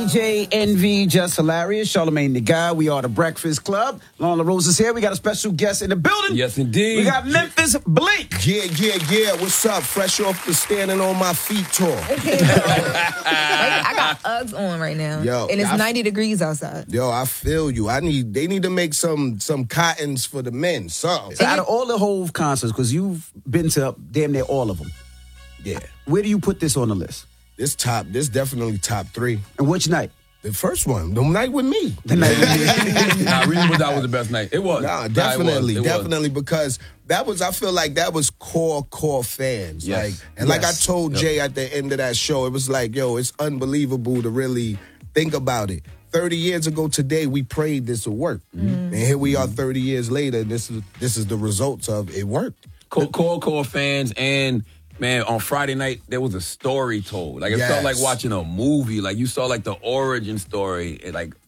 DJ Envy, Just Hilarious, Charlamagne the Guy. We are the Breakfast Club. Lon LaRose is here. We got a special guest in the building. Yes, indeed. We got Memphis Bleek. Yeah. What's up? Fresh off the standing on my feet tour. I got Uggs on right now. Yo, and it's 90 degrees outside. Yo, I feel you. They need to make some cottons for the men. Something. So out of all the Hove concerts, because you've been to damn near all of them. Yeah. Where do you put this on the list? This definitely top 3. And which night? The first one, the night with me. The night with me. Nah, Reasonable Doubt was the best night. It was. Nah, definitely, It was. because I feel like that was core fans. Yes. Like I told Jay at the end of that show, it was like, yo, it's unbelievable to really think about it. 30 years ago today, we prayed this would work. And here we are 30 years later, this is the results of it worked. Core fans, and man, on Friday night, there was a story told. Like, it felt like watching a movie. Like, you saw, like, the origin story.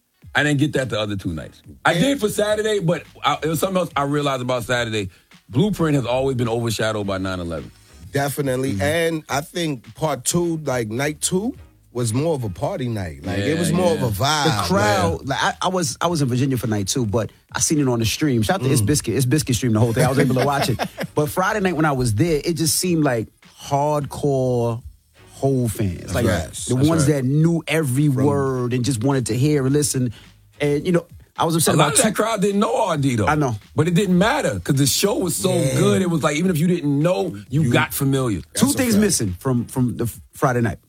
I didn't get that the other 2 nights. I did for Saturday, but it was something else I realized about Saturday. Blueprint has always been overshadowed by 9/11. Definitely. And I think part 2, like night 2, was more of a party night. Like, it was more of a vibe. The crowd, like I was in Virginia for night 2, but I seen it on the stream. Shout out to It's Biscuit stream the whole thing. I was able to watch it. But Friday night when I was there, it just seemed like hardcore whole fans. Like the ones that knew every word and just wanted to hear and listen. And, you know, I was upset a lot about of that crowd didn't know RD, though. I know. But it didn't matter because the show was so good. It was like, even if you didn't know, you got familiar. 2 things missing from the Friday night.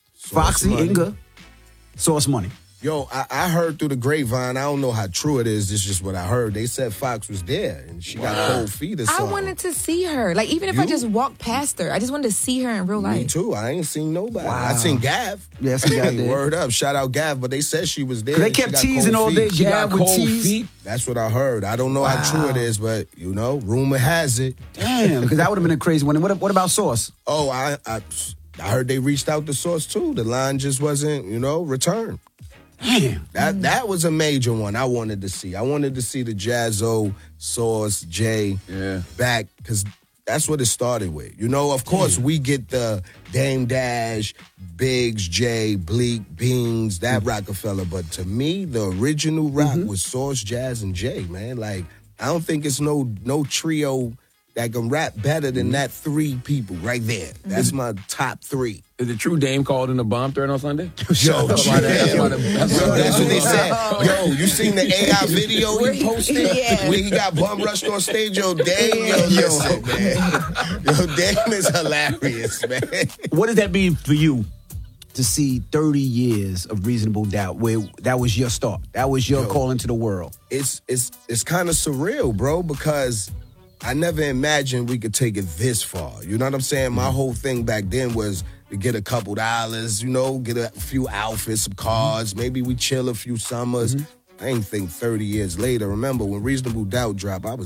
Foxy, Inga, Source Money. Yo, I heard through the grapevine, I don't know how true it is, this is just what I heard. They said Fox was there, and she got cold feet or something. I wanted to see her. Like, even if I just walked past her, I just wanted to see her in real life. Me too. I ain't seen nobody. I seen Gav. Yeah, I seen Gav there. Word up. Shout out Gav, but they said she was there. They kept teasing all day. She got cold feet. That's what I heard. I don't know how true it is, but, you know, rumor has it. Damn, because that would have been a crazy one. And what about Source? Oh, I heard they reached out to Source, too. The line just wasn't, returned. Damn. That was a major one I wanted to see. I wanted to see the Jazzo, Source, Jay back, because that's what it started with. Of course, we get the Dame Dash, Biggs, Jay, Bleak, Beans, that Rockefeller. But to me, the original rock was Source, Jazz, and Jay, man. Like, I don't think it's no trio that can rap better than that 3 people right there. That's my top 3. Is it true Dame called in a bomb threat on Sunday? Yo, that's what they said. Yo, you seen the AI video he posted? Where he got bum rushed on stage? Yo, Dame, listen, man. Yo, Dame is hilarious, man. What does that mean for you to see 30 years of Reasonable Doubt, where that was your start? That was your call into the world. It's kind of surreal, bro, because I never imagined we could take it this far. You know what I'm saying? My whole thing back then was to get a couple dollars, get a few outfits, some cars. Maybe we chill a few summers. I ain't think 30 years later. Remember, when Reasonable Doubt dropped, I was